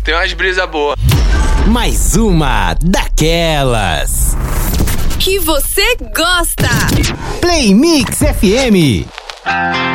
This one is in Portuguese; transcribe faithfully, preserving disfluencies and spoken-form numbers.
Tem umas brisas boas. Mais uma daquelas que você gosta. Play Mix F M.